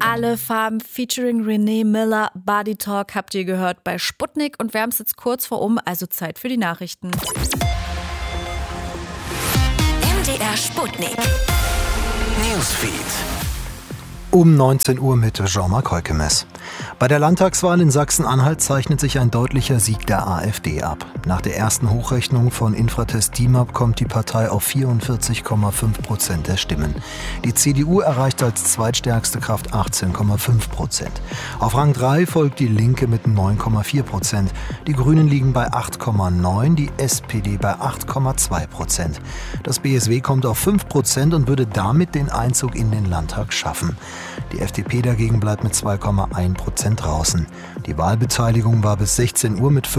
Alle Farben featuring Renee Miller. Body Talk habt ihr gehört bei Sputnik und wir haben es jetzt kurz vor also Zeit für die Nachrichten. MDR Sputnik Newsfeed. Um 19 Uhr mit Jean-Marc Heukemes. Bei der Landtagswahl in Sachsen-Anhalt zeichnet sich ein deutlicher Sieg der AfD ab. Nach der ersten Hochrechnung von Infratest DIMAP kommt die Partei auf 44,5% der Stimmen. Die CDU erreicht als zweitstärkste Kraft 18,5%. Auf Rang 3 folgt die Linke mit 9,4%. Die Grünen liegen bei 8,9%, die SPD bei 8,2%. Das BSW kommt auf 5% und würde damit den Einzug in den Landtag schaffen. Die FDP dagegen bleibt mit 2,1% draußen. Die Wahlbeteiligung war bis 16 Uhr mit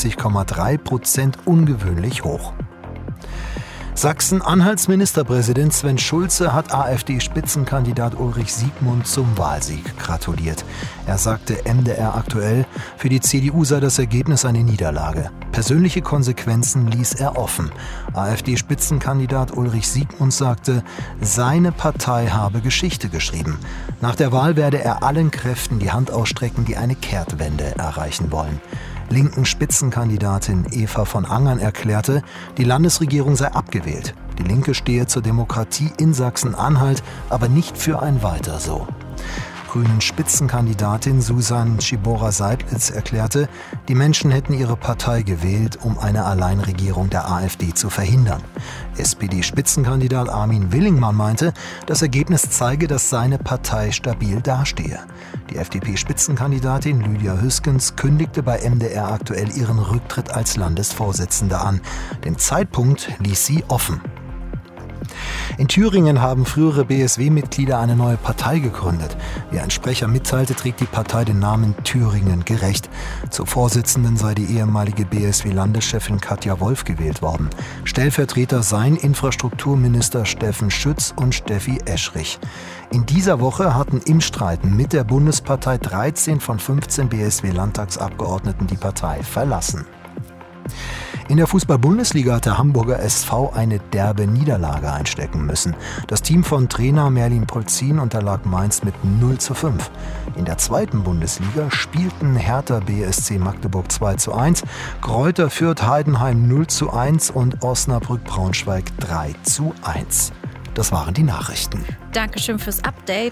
65,3% ungewöhnlich hoch. Sachsen-Anhalts Ministerpräsident Sven Schulze hat AfD-Spitzenkandidat Ulrich Siegmund zum Wahlsieg gratuliert. Er sagte MDR aktuell, für die CDU sei das Ergebnis eine Niederlage. Persönliche Konsequenzen ließ er offen. AfD-Spitzenkandidat Ulrich Siegmund sagte, seine Partei habe Geschichte geschrieben. Nach der Wahl werde er allen Kräften die Hand ausstrecken, die eine Kehrtwende erreichen wollen. Linken Spitzenkandidatin Eva von Angern erklärte, die Landesregierung sei abgewählt. Die Linke stehe zur Demokratie in Sachsen-Anhalt, aber nicht für ein Weiter so. Grünen Spitzenkandidatin Susan Schibora-Seidlitz erklärte, die Menschen hätten ihre Partei gewählt, um eine Alleinregierung der AfD zu verhindern. SPD-Spitzenkandidat Armin Willingmann meinte, das Ergebnis zeige, dass seine Partei stabil dastehe. Die FDP-Spitzenkandidatin Lydia Hüskens kündigte bei MDR aktuell ihren Rücktritt als Landesvorsitzende an. Den Zeitpunkt ließ sie offen. In Thüringen haben frühere BSW-Mitglieder eine neue Partei gegründet. Wie ein Sprecher mitteilte, trägt die Partei den Namen Thüringen gerecht. Zur Vorsitzenden sei die ehemalige BSW-Landeschefin Katja Wolf gewählt worden. Stellvertreter seien Infrastrukturminister Steffen Schütz und Steffi Eschrich. In dieser Woche hatten im Streiten mit der Bundespartei 13 von 15 BSW-Landtagsabgeordneten die Partei verlassen. In der Fußball-Bundesliga hat der Hamburger SV eine derbe Niederlage einstecken müssen. Das Team von Trainer Merlin Polzin unterlag Mainz mit 0:5. In der zweiten Bundesliga spielten Hertha BSC Magdeburg 2:1, Greuther Fürth Heidenheim 0:1 und Osnabrück Braunschweig 3:1. Das waren die Nachrichten. Dankeschön fürs Update.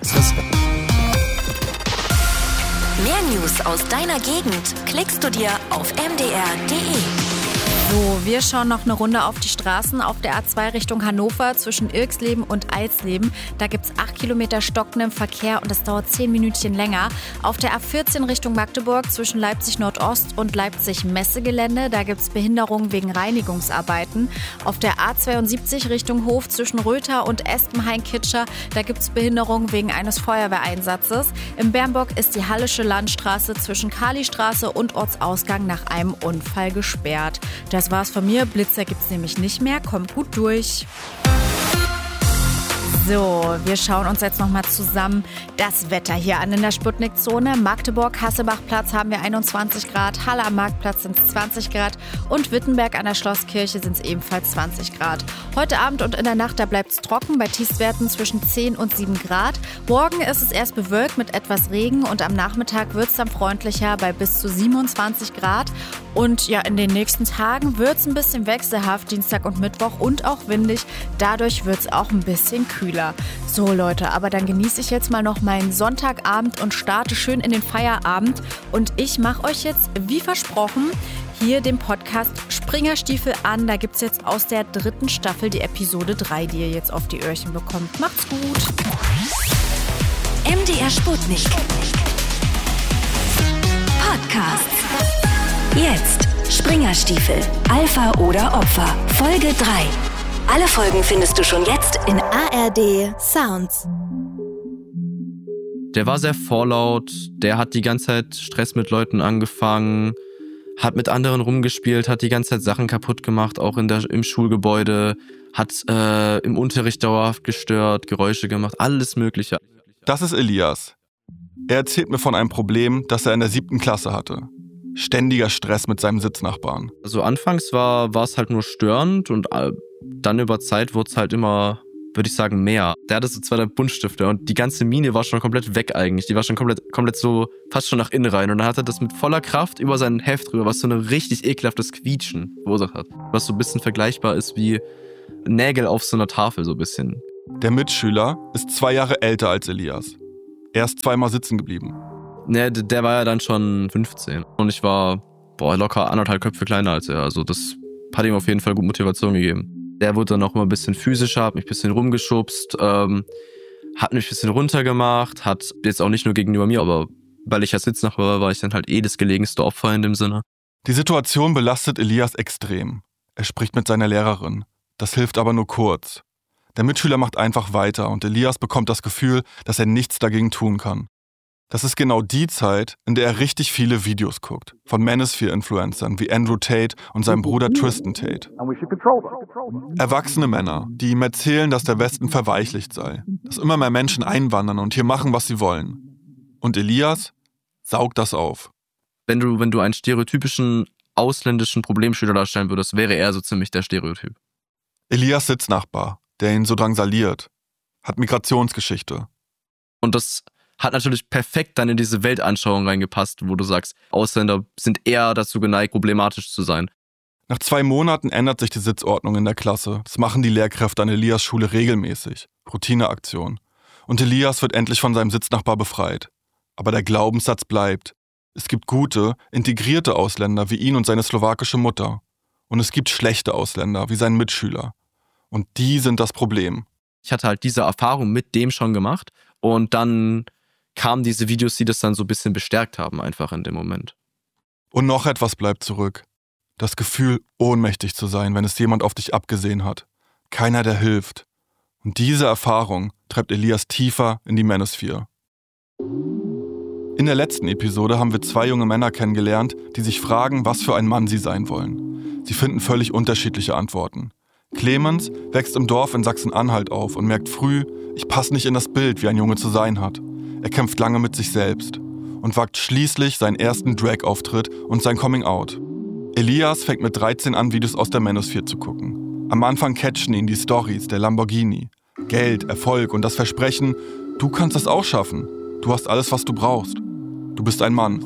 Mehr News aus deiner Gegend klickst du dir auf mdr.de. So, wir schauen noch eine Runde auf die Straßen auf der A2 Richtung Hannover zwischen Irxleben und Eisleben. Da gibt es 8 Kilometer stockenden Verkehr und das dauert 10 Minütchen länger. Auf der A14 Richtung Magdeburg zwischen Leipzig Nordost und Leipzig Messegelände, da gibt es Behinderungen wegen Reinigungsarbeiten. Auf der A72 Richtung Hof zwischen Röther und Espenhain-Kitscher, da gibt es Behinderungen wegen eines Feuerwehreinsatzes. In Bernburg ist die Hallische Landstraße zwischen Kalistraße und Ortsausgang nach einem Unfall gesperrt. Das war's von mir. Blitzer gibt's nämlich nicht mehr. Kommt gut durch. So, wir schauen uns jetzt nochmal zusammen das Wetter hier an in der Sputnik-Zone. Magdeburg-Hasselbach-Platz haben wir 21 Grad, Halle am Marktplatz sind es 20 Grad und Wittenberg an der Schlosskirche sind es ebenfalls 20 Grad. Heute Abend und in der Nacht, da bleibt es trocken, bei Tiefstwerten zwischen 10 und 7 Grad. Morgen ist es erst bewölkt mit etwas Regen und am Nachmittag wird es dann freundlicher bei bis zu 27 Grad. Und ja, in den nächsten Tagen wird es ein bisschen wechselhaft, Dienstag und Mittwoch und auch windig. Dadurch wird es auch ein bisschen kühler. So Leute, aber dann genieße ich jetzt mal noch meinen Sonntagabend und starte schön in den Feierabend. Und ich mache euch jetzt, wie versprochen, hier den Podcast Springerstiefel an. Da gibt es jetzt aus der 3. Staffel die Episode 3, die ihr jetzt auf die Öhrchen bekommt. Macht's gut. MDR Sputnik Podcast. Jetzt Springerstiefel, Alpha oder Opfer, Folge 3. Alle Folgen findest du schon jetzt in ARD Sounds. Der war sehr vorlaut, der hat die ganze Zeit Stress mit Leuten angefangen, hat mit anderen rumgespielt, hat die ganze Zeit Sachen kaputt gemacht, auch im Schulgebäude, hat im Unterricht dauerhaft gestört, Geräusche gemacht, alles Mögliche. Das ist Elias. Er erzählt mir von einem Problem, das er in der 7. Klasse hatte. Ständiger Stress mit seinem Sitznachbarn. Also anfangs war es halt nur störend und dann über Zeit wurde es halt immer würde ich sagen, mehr. Der hatte so 2 Buntstifte und die ganze Mine war schon komplett weg eigentlich. Die war schon komplett so fast schon nach innen rein. Und dann hat er das mit voller Kraft über sein Heft drüber, was so ein richtig ekelhaftes Quietschen verursacht hat. Was so ein bisschen vergleichbar ist wie Nägel auf so einer Tafel, so ein bisschen. Der Mitschüler ist 2 Jahre älter als Elias. Er ist 2-mal sitzen geblieben. Ne, der war ja dann schon 15. Und ich war, locker 1,5 Köpfe kleiner als er. Also das hat ihm auf jeden Fall gut Motivation gegeben. Der wurde dann auch immer ein bisschen physischer, hat mich ein bisschen rumgeschubst, hat mich ein bisschen runtergemacht, hat jetzt auch nicht nur gegenüber mir, aber weil ich ja Sitznachbar war, war ich dann halt das gelegenste Opfer in dem Sinne. Die Situation belastet Elias extrem. Er spricht mit seiner Lehrerin. Das hilft aber nur kurz. Der Mitschüler macht einfach weiter und Elias bekommt das Gefühl, dass er nichts dagegen tun kann. Das ist genau die Zeit, in der er richtig viele Videos guckt. Von Manosphere-Influencern wie Andrew Tate und seinem Bruder Tristan Tate. Erwachsene Männer, die ihm erzählen, dass der Westen verweichlicht sei. Dass immer mehr Menschen einwandern und hier machen, was sie wollen. Und Elias saugt das auf. Wenn du einen stereotypischen ausländischen Problemschüler darstellen würdest, wäre er so ziemlich der Stereotyp. Elias Sitznachbar, der ihn so drangsaliert, hat Migrationsgeschichte. Und das hat natürlich perfekt dann in diese Weltanschauung reingepasst, wo du sagst, Ausländer sind eher dazu geneigt, problematisch zu sein. Nach 2 Monaten ändert sich die Sitzordnung in der Klasse. Das machen die Lehrkräfte an Elias Schule regelmäßig. Routineaktion. Und Elias wird endlich von seinem Sitznachbar befreit. Aber der Glaubenssatz bleibt. Es gibt gute, integrierte Ausländer wie ihn und seine slowakische Mutter. Und es gibt schlechte Ausländer wie seinen Mitschüler. Und die sind das Problem. Ich hatte halt diese Erfahrung mit dem schon gemacht und dann kamen diese Videos, die das dann so ein bisschen bestärkt haben, einfach in dem Moment. Und noch etwas bleibt zurück. Das Gefühl, ohnmächtig zu sein, wenn es jemand auf dich abgesehen hat. Keiner, der hilft. Und diese Erfahrung treibt Elias tiefer in die Manosphere. In der letzten Episode haben wir 2 junge Männer kennengelernt, die sich fragen, was für ein Mann sie sein wollen. Sie finden völlig unterschiedliche Antworten. Clemens wächst im Dorf in Sachsen-Anhalt auf und merkt früh, ich passe nicht in das Bild, wie ein Junge zu sein hat. Er kämpft lange mit sich selbst und wagt schließlich seinen ersten Drag-Auftritt und sein Coming-out. Elias fängt mit 13 an, Videos aus der Manosphere zu gucken. Am Anfang catchen ihn die Storys der Lamborghini. Geld, Erfolg und das Versprechen, du kannst das auch schaffen. Du hast alles, was du brauchst. Du bist ein Mann.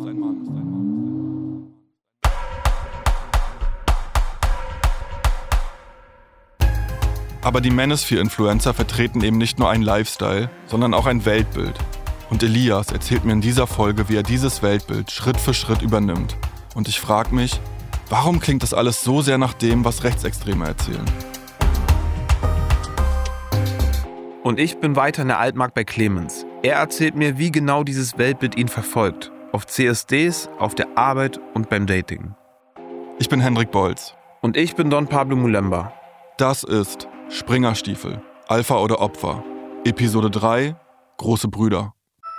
Aber die Manosphere-Influencer vertreten eben nicht nur einen Lifestyle, sondern auch ein Weltbild. Und Elias erzählt mir in dieser Folge, wie er dieses Weltbild Schritt für Schritt übernimmt. Und ich frage mich, warum klingt das alles so sehr nach dem, was Rechtsextreme erzählen? Und ich bin weiter in der Altmark bei Clemens. Er erzählt mir, wie genau dieses Weltbild ihn verfolgt. Auf CSDs, auf der Arbeit und beim Dating. Ich bin Hendrik Bolz. Und ich bin Don Pablo Mulemba. Das ist Springerstiefel, Alpha oder Opfer. Episode 3, Große Brüder.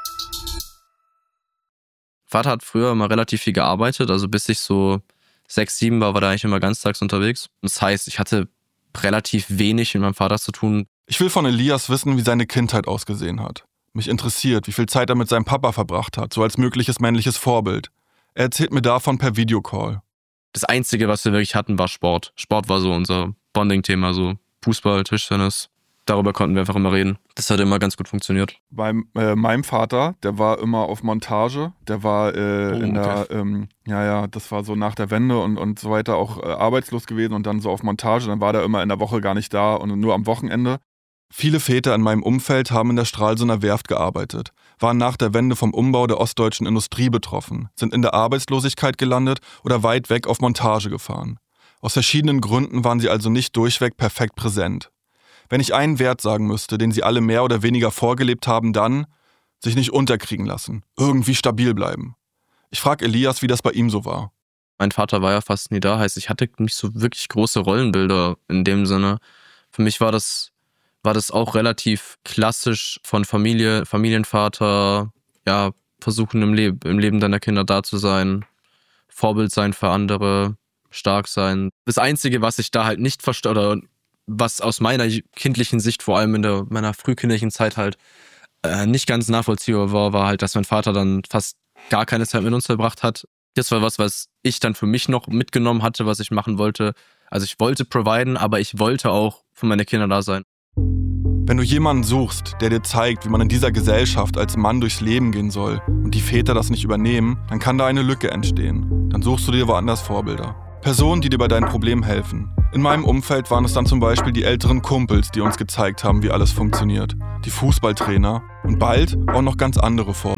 Vater hat früher immer relativ viel gearbeitet, also bis ich so 6, 7 war er eigentlich immer ganztags unterwegs. Das heißt, ich hatte relativ wenig mit meinem Vater zu tun. Ich will von Elias wissen, wie seine Kindheit ausgesehen hat. Mich interessiert, wie viel Zeit er mit seinem Papa verbracht hat, so als mögliches männliches Vorbild. Er erzählt mir davon per Videocall. Das Einzige, was wir wirklich hatten, war Sport. Sport war so unser Bonding-Thema, so Fußball, Tischtennis. Darüber konnten wir einfach immer reden. Das hat immer ganz gut funktioniert. Bei meinem Vater, der war immer auf Montage. Der war in der, das war so nach der Wende und so weiter auch arbeitslos gewesen und dann so auf Montage. Dann war der immer in der Woche gar nicht da und nur am Wochenende. Viele Väter in meinem Umfeld haben in der Stralsunder Werft gearbeitet, waren nach der Wende vom Umbau der ostdeutschen Industrie betroffen, sind in der Arbeitslosigkeit gelandet oder weit weg auf Montage gefahren. Aus verschiedenen Gründen waren sie also nicht durchweg perfekt präsent. Wenn ich einen Wert sagen müsste, den sie alle mehr oder weniger vorgelebt haben, dann sich nicht unterkriegen lassen, irgendwie stabil bleiben. Ich frage Elias, wie das bei ihm so war. Mein Vater war ja fast nie da, heißt, ich hatte nicht so wirklich große Rollenbilder in dem Sinne. Für mich war das auch relativ klassisch von Familie, Familienvater, ja, versuchen im Leben deiner Kinder da zu sein, Vorbild sein für andere, stark sein. Das Einzige, was ich da halt nicht verstehe, oder was aus meiner kindlichen Sicht, vor allem in meiner frühkindlichen Zeit halt nicht ganz nachvollziehbar war halt, dass mein Vater dann fast gar keine Zeit mit uns verbracht hat. Das war was ich dann für mich noch mitgenommen hatte, was ich machen wollte. Also ich wollte providen, aber ich wollte auch für meine Kinder da sein. Wenn du jemanden suchst, der dir zeigt, wie man in dieser Gesellschaft als Mann durchs Leben gehen soll und die Väter das nicht übernehmen, dann kann da eine Lücke entstehen. Dann suchst du dir woanders Vorbilder. Personen, die dir bei deinen Problemen helfen. In meinem Umfeld waren es dann zum Beispiel die älteren Kumpels, die uns gezeigt haben, wie alles funktioniert. Die Fußballtrainer und bald auch noch ganz andere Vorbilder.